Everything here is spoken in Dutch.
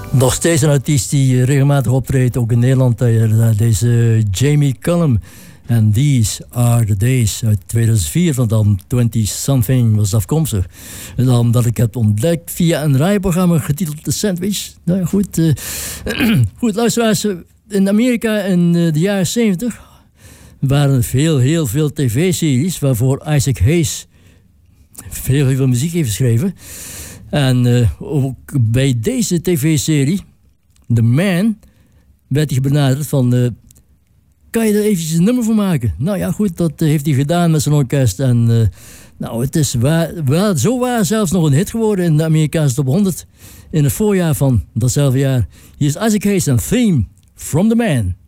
Nog steeds een artiest die regelmatig optreedt, ook in Nederland. Deze Jamie Cullum. En These Are The Days uit 2004, van dan 20-something was afkomstig. En dan dat ik heb ontdekt via een radioprogramma getiteld The Sandwich. Nou goed, goed luisteraars, in Amerika in de jaren 70 waren er heel veel tv-series waarvoor Isaac Hayes heel veel muziek heeft geschreven. En ook bij deze tv-serie, The Man, werd hij benaderd van... kan je er eventjes een nummer voor maken? Nou ja, goed, dat heeft hij gedaan met zijn orkest. En nou, het is zo waar zelfs nog een hit geworden in de Amerikaanse top 100. In het voorjaar van datzelfde jaar. Hier is Isaac Hayes en Theme from The Man.